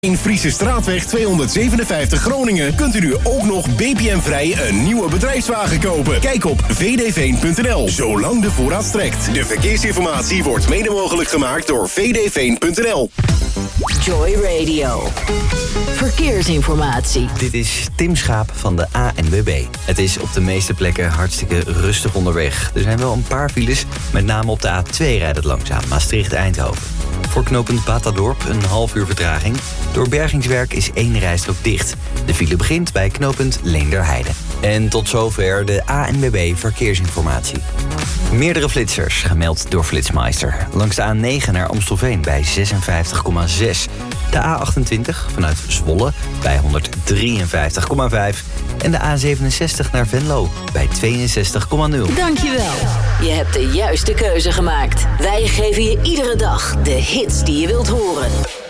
In Friese Straatweg 257 Groningen kunt u nu ook nog BPM-vrij een nieuwe bedrijfswagen kopen. Kijk op vdveen.nl, zolang de voorraad strekt. De verkeersinformatie wordt mede mogelijk gemaakt door vdveen.nl. Joy Radio. Verkeersinformatie. Dit is Tim Schaap van de ANWB. Het is op de meeste plekken hartstikke rustig onderweg. Er zijn wel een paar files, met name op de A2 rijdt het langzaam, Maastricht-Eindhoven. Voor knooppunt Batadorp een half uur vertraging. Door bergingswerk is 1 rijstrook dicht. De file begint bij knooppunt Leenderheide. En tot zover de ANWB Verkeersinformatie. Meerdere flitsers gemeld door Flitsmeister. Langs de A9 naar Amstelveen bij 56,6. De A28 vanuit Zwolle bij 153,5. En de A67 naar Venlo bij 62,0. Dankjewel. Je hebt de juiste keuze gemaakt. Wij geven je iedere dag de hits die je wilt horen.